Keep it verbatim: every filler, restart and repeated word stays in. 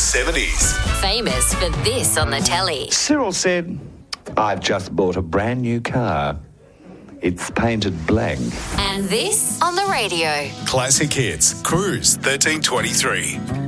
seventies. Famous for this on the telly. Cyril said, I've just bought a brand new car. It's painted black. And this on the radio. Classic Hits, Cruise thirteen twenty-three.